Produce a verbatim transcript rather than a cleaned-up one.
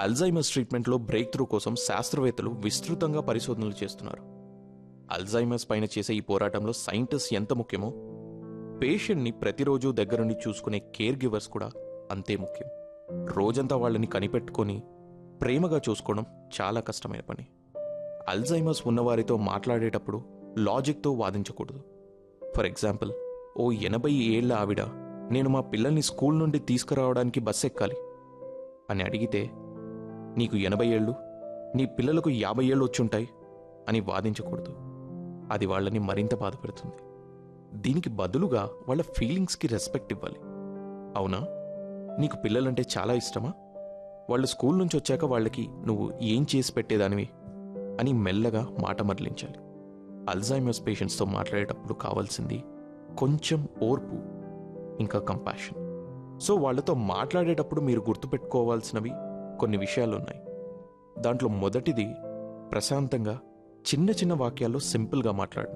Alzheimer's ట్రీట్మెంట్లో break through కోసం శాస్త్రవేత్తలు విస్తృతంగా పరిశోధనలు చేస్తున్నారు. అల్జైమర్స్ పైన చేసే ఈ పోరాటంలో సైంటిస్ట్ ఎంత ముఖ్యమో, పేషెంట్ని ప్రతిరోజు దగ్గరుండి చూసుకునే కేర్ గివర్స్ కూడా అంతే ముఖ్యం. రోజంతా వాళ్ళని కనిపెట్టుకొని ప్రేమగా చూసుకోవడం చాలా కష్టమైన పని. అల్జైమర్స్ ఉన్నవారితో మాట్లాడేటప్పుడు లాజిక్తో వాదించకూడదు. ఫర్ ఎగ్జాంపుల్, ఓ ఎనభై ఏళ్ల ఆవిడ నేను మా పిల్లల్ని స్కూల్ నుండి తీసుకురావడానికి బస్ ఎక్కాలి అని అడిగితే, నీకు ఎనభై ఏళ్ళు, నీ పిల్లలకు యాభై ఏళ్ళు వచ్చుంటాయి అని వాదించకూడదు. అది వాళ్ళని మరింత బాధపెడుతుంది. దీనికి బదులుగా వాళ్ళ ఫీలింగ్స్కి రెస్పెక్ట్ ఇవ్వాలి. అవునా, నీకు పిల్లలంటే చాలా ఇష్టమా? వాళ్ళు స్కూల్ నుంచి వచ్చాక వాళ్ళకి నువ్వు ఏం చేసి పెట్టేదానివి అని మెల్లగా మాట మరలించాలి. అల్జైమర్స్ పేషెంట్స్తో మాట్లాడేటప్పుడు కావాల్సింది కొంచెం ఓర్పు, ఇంకా కంపాషన్. సో వాళ్ళతో మాట్లాడేటప్పుడు మీరు గుర్తుపెట్టుకోవాల్సినవి కొన్ని విషయాలున్నాయి. దాంట్లో మొదటిది, ప్రశాంతంగా చిన్న చిన్న వాక్యాల్లో సింపుల్గా మాట్లాడండి.